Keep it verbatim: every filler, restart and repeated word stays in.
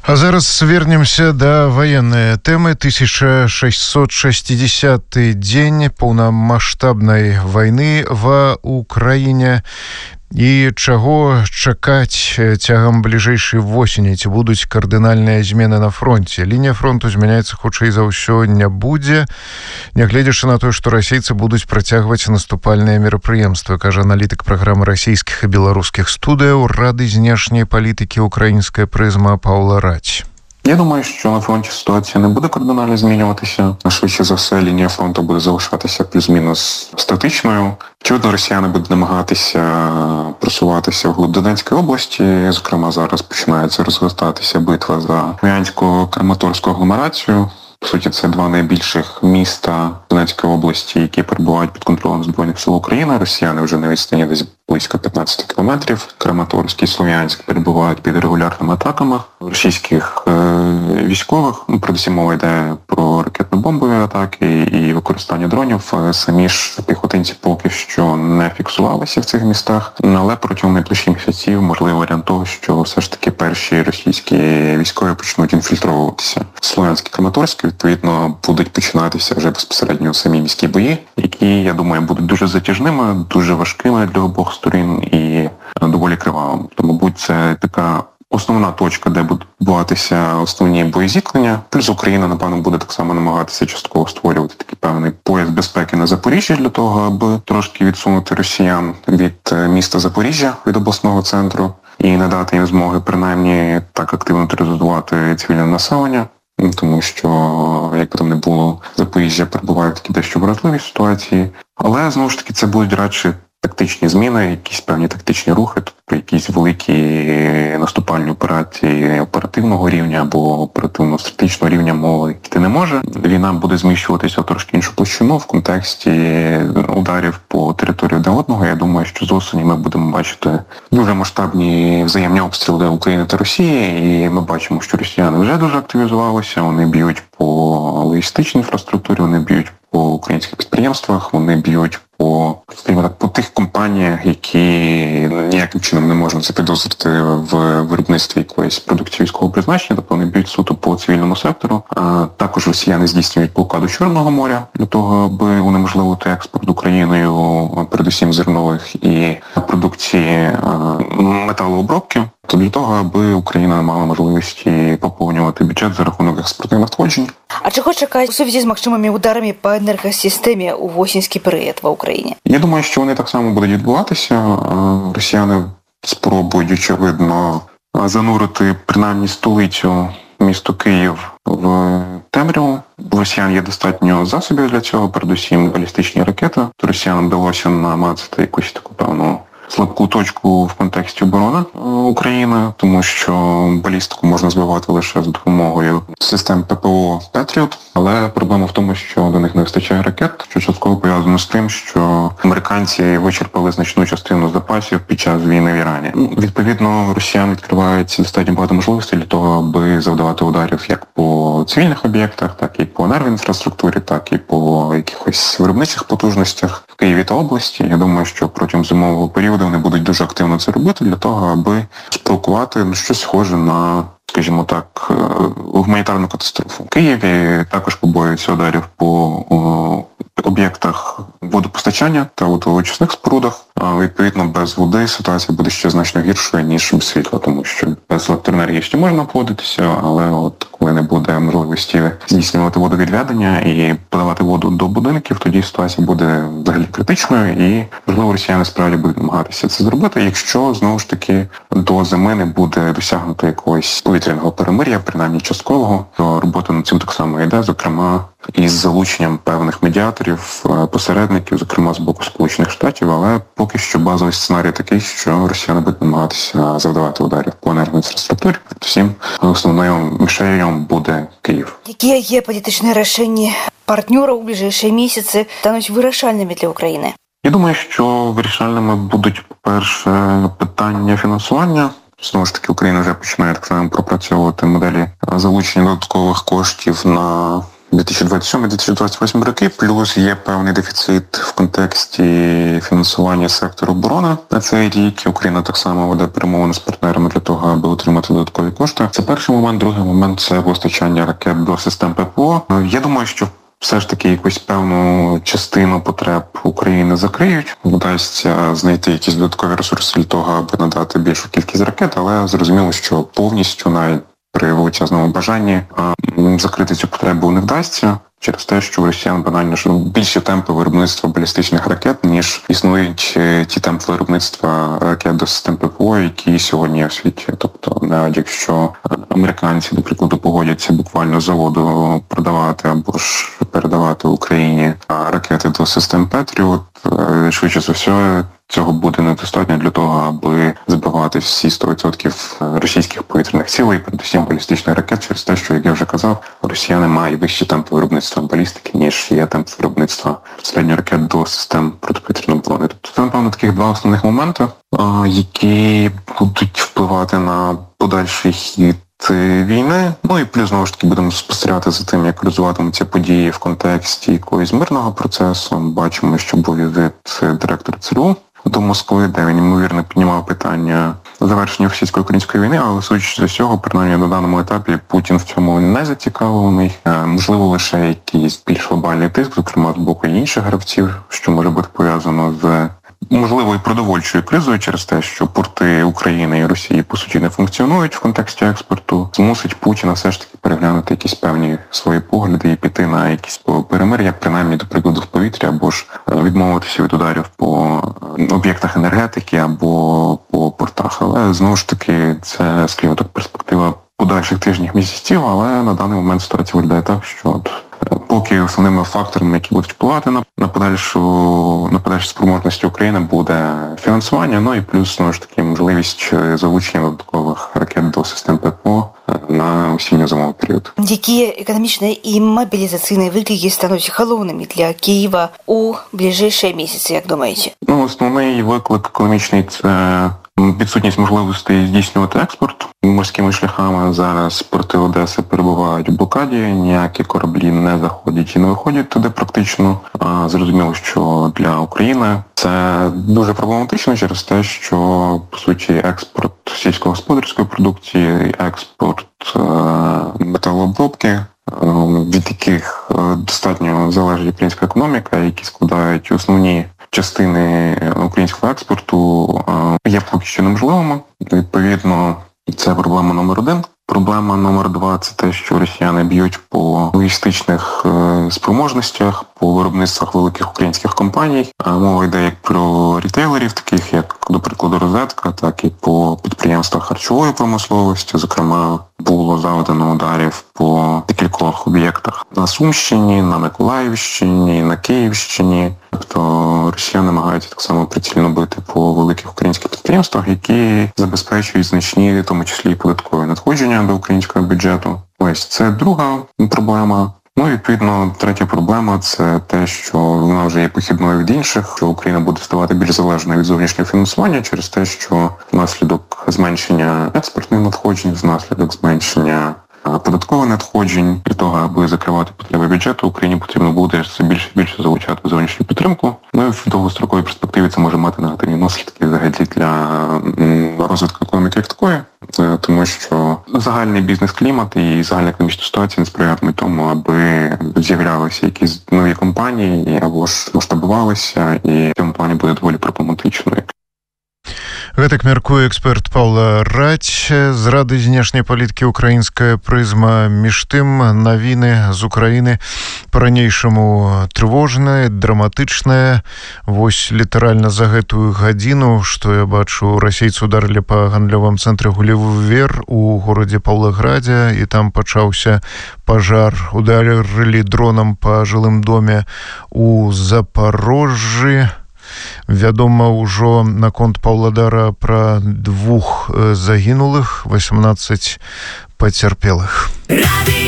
А зараз вернемся да военной темы. тысяча шестьсот шестидесятый день полномасштабной войны в Украине. І чаго чакаць цягам бліжэйшай восені? Ці будуць кардынальныя змены на фронте? Лінія фронту змяняецца хутчэй за ўсё не будзе, нягледзячы на тое, што расейцы будуць працягваць наступальныя мерапрыемствы, кажа аналітык праграмы расійскіх і беларускіх студыяў Рады знешняй палітыкі «Українська призма» Павла Радь. Я думаю, що на фронті ситуація не буде кардинально змінюватися. Швидше за все, лінія фронту буде залишатися плюс-мінус статичною. Очевидно, росіяни будуть намагатися просуватися вглиб Донецької області. Зокрема, зараз починається розгортатися битва за Слов'янсько-Краматорську агломерацію. По суті, це два найбільших міста Донецької області, які перебувають під контролем Збройних сил України. Росіяни вже на відстані десь близько п'ятнадцять кілометрів. Краматорськ і Слов'янськ перебувають під регулярними атаками російських е- військових. Ну, передусім мова йде про ракетно-бомбові атаки і використання дронів. Самі ж піхотинці поки що не фіксувалися в цих містах, але протягом найближчих місяців можливий варіант того, що все ж таки перші російські військові почнуть інфільтровуватися. Слов'янськ і Краматорськ, відповідно, будуть починатися вже безпосередньо самі міські бої, які, я думаю, будуть дуже затяжними, дуже важкими для обох сторін і доволі кривавими. Тому, мабуть, це така основна точка, де будуть відбуватися основні боєзіткнення. Плюс Україна, напевно, буде так само намагатися частково створювати такий певний пояс безпеки на Запоріжжі для того, аби трошки відсунути росіян від міста Запоріжжя, від обласного центру, і не дати їм змоги принаймні так активно тероризувати цивільне населення. Тому що, як би там не було, Запоріжжя перебуває в такій дещо вразливій ситуації. Але, знову ж таки, це будуть радше тактичні зміни, якісь певні тактичні рухи, тобто якісь великі наступальні операції оперативного рівня або оперативно-стратегічного рівня мови йти не може. Війна буде зміщуватися в трошки іншу площину в контексті ударів по території одне одного. Я думаю, що з осені ми будемо бачити дуже масштабні взаємні обстріли України та Росії, і ми бачимо, що росіяни вже дуже активізувалися, вони б'ють по логістичній інфраструктурі, вони б'ють по українських підприємствах, вони б'ють по, скажімо так, по тих компаніях, які ніяким чином не можна запідозрити в виробництві якоїсь продукції військового призначення, тобто вони б'ють суто по цивільному сектору. А також росіяни здійснюють блокаду Чорного моря для того, аби унеможливити експорт Україною, передусім зернових і продукції металообробки. То для того, аби Україна мала можливості поповнювати бюджет за рахунок експортних надходжень. А чого чекають у сувязі з максимумами ударами по енергосистемі у восінський період в Україні? Я думаю, що вони так само будуть відбуватися. Росіяни спробують, очевидно, занурити принаймні столицю, місто Київ, в темряву. У росіян є достатньо засобів для цього, передусім балістичні ракети. То росіянам вдалося намацати якусь таку певну слабку точку в контексті оборони України, тому що балістику можна збивати лише з допомогою систем ППО «Петріот», але проблема в тому, що до них не вистачає ракет, що частково пов'язано з тим, що американці вичерпали значну частину запасів під час війни в Ірані. Відповідно, росіян відкривається достатньо багато можливостей для того, аби завдавати ударів як по цивільних об'єктах, так і по енергоінфраструктурі, так і по якихось виробничих потужностях в Києві та області. Я думаю, що протягом зимового періоду вони будуть дуже активно це робити для того, аби спровокувати щось схоже на, скажімо так, гуманітарну катастрофу. В Києві також побоюються ударів по об'єктах водопостачання та водоочисних спорудах. Відповідно, без води ситуація буде ще значно гіршою, ніж без світла, тому що без електроенергії ще можна обходитися, але от коли не буде можливості здійснювати водовідведення і подавати воду до будинків, тоді ситуація буде взагалі критичною, і, можливо, росіяни справді будуть намагатися це зробити, якщо, знову ж таки, до зими не буде досягнуто якогось повітряного перемир'я, принаймні часткового, то робота над цим так само йде, зокрема, із залученням певних медіаторів, посередників, зокрема з боку Сполучених Штатів, але поки що базовий сценарій такий, що росіяни будуть намагатися завдавати ударів по енергоінфраструктурі. Всім основним мішенням буде Київ. Які є політичні рішення партнерів у ближайші місяці стануть вирішальними для України? Я думаю, що вирішальними будуть, по-перше, питання фінансування. Знову ж таки, Україна вже починає так само пропрацьовувати моделі залучення додаткових коштів на дві тисячі двадцять сьомий - дві тисячі двадцять восьмий роки, плюс є певний дефіцит в контексті фінансування сектору оборони на цей рік. Україна так само веде перемовини з партнерами для того, аби отримати додаткові кошти. Це перший момент. Другий момент – це постачання ракет до систем ППО. Я думаю, що все ж таки якусь певну частину потреб України закриють. Вдасться знайти якісь додаткові ресурси для того, аби надати більшу кількість ракет, але зрозуміло, що повністю навіть при величезному бажанні закрити цю потребу не вдасться, через те, що у росіян банально що більші темпи виробництва балістичних ракет, ніж існують ті темпи виробництва ракет до систем ППО, які сьогодні є в світі. Тобто, навіть якщо американці, до прикладу, погодяться буквально з заводу продавати або ж передавати Україні ракети до систем Петріот, швидше за все, цього буде недостатньо для того, аби збивати всі сто відсотків російських повітряних цілей, передусім балістичних ракет, через те, що, як я вже казав, росіяни мають вищі темпи виробництва балістики, ніж є темп виробництва середньої ракет до систем протиповітряної оборони. Тобто це, напевно, таких два основних моменти, які будуть впливати на подальший хід війни. Ну і плюс, знову ж таки, будемо спостерігати за тим, як розвиватимуться події в контексті якогось мирного процесу. Бачимо, що був візит директора ЦРУ до Москви, де він, ймовірно, піднімав питання завершення російсько-української війни, але, судячи з усього, принаймні на даному етапі, Путін в цьому не зацікавлений. Можливо, лише якийсь більш глобальний тиск, зокрема, з боку інших гравців, що може бути пов'язано з можливо і продовольчою кризою через те, що порти України і Росії, по суті, не функціонують в контексті експорту, змусить Путіна все ж таки переглянути якісь певні свої погляди і піти на якісь перемир'я, принаймні, до прикладу, в повітрі, або ж відмовитися від ударів по об'єктах енергетики або по портах. Але, знову ж таки, це, скажімо так, перспектива подальших тижнів, місяців, але на даний момент ситуація виглядає так, що от поки основними факторами, які будуть впливати на, на подальшу на подальші спроможності України, буде фінансування, ну і плюс, знову ж таки, можливість залучення додаткових ракет до систем ППО на осінньо-зимовий період. Які економічні і мобілізаційні виклики стануть головними для Києва у ближайші місяці, як думаєте? Ну, основний виклик економічний – це відсутність можливостей здійснювати експорт морськими шляхами. Зараз порти Одеси перебувають у блокаді, ніякі кораблі не заходять і не виходять туди практично. А зрозуміло, що для України це дуже проблематично через те, що, по суті, експорт сільськогосподарської продукції, експорт е- металообробки, від яких достатньо залежить українська економіка, які складають основні частини українського експорту, є поки що неможливими. Відповідно, це проблема номер один. Проблема номер два – це те, що росіяни б'ють по логістичних спроможностях, по виробництвах великих українських компаній. Мова йде як про рітейлерів, таких як, до прикладу, Розетка, так і по підприємствах харчової промисловості. Зокрема, було завдано ударів по декількох об'єктах на Сумщині, на Миколаївщині, на Київщині. Тобто росіяни намагаються так само прицільно бити по великих українських підприємствах, які забезпечують значні, в тому числі і податкові надходження до українського бюджету. Ось це друга проблема. Ну, відповідно, третя проблема – це те, що вона вже є похідною від інших, що Україна буде ставати більш залежною від зовнішнього фінансування через те, що внаслідок зменшення експортних надходжень, внаслідок зменшення податкових надходжень, для того, аби закривати потреби бюджету, Україні потрібно буде все більше і більше залучати зовнішню підтримку. Ну і в довгостроковій перспективі це може мати негативні наслідки взагалі для розвитку економіки як такої, тому що загальний бізнес-клімат і загальна економічна ситуація не сприятимуть тому, аби з'являлися якісь нові компанії або ж масштабувалися, і в цьому плані буде доволі проблематичною. Гэтак мяркуе эксперт Паўла Радзь. З рады знешняй палітыкі украінская прызма. Між тым, навіны з Украіны па-ранейшаму трывожныя, драматычныя. Вось літаральна за гэтую гадзіну, што я бачу, расейцы ударылі па гандлёвым цэнтры Гулівер у горадзе Паўлаградзе, і там пачаўся пажар. Ударылі дронам па жылым доме у Запарожжы. Вядома ўжо наконт Паўладара пра двух загінулых, васямнаццаць пацярпелых.